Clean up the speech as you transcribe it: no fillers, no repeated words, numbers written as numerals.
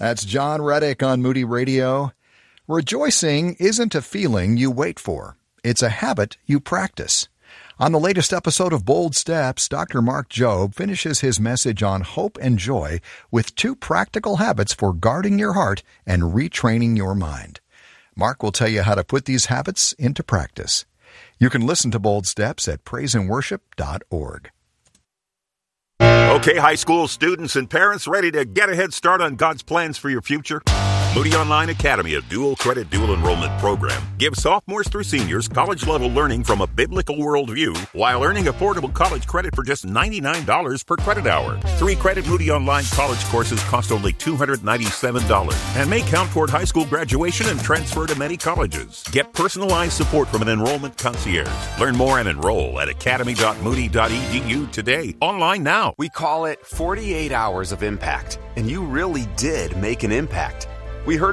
That's John Reddick on Moody Radio. Rejoicing isn't a feeling you wait for. It's a habit you practice. On the latest episode of Bold Steps, Dr. Mark Jobe finishes his message on hope and joy with 2 practical habits for guarding your heart and retraining your mind. Mark will tell you how to put these habits into practice. You can listen to Bold Steps at praiseandworship.org. Okay, high school students and parents ready to get a head start on God's plans for your future? Moody Online Academy, a dual credit, dual enrollment program, gives sophomores through seniors college-level learning from a biblical worldview while earning affordable college credit for just $99 per credit hour. 3-credit Moody Online college courses cost only $297 and may count toward high school graduation and transfer to many colleges. Get personalized support from an enrollment concierge. Learn more and enroll at academy.moody.edu today. Online now. We call it 48 hours of impact, and you really did make an impact. We heard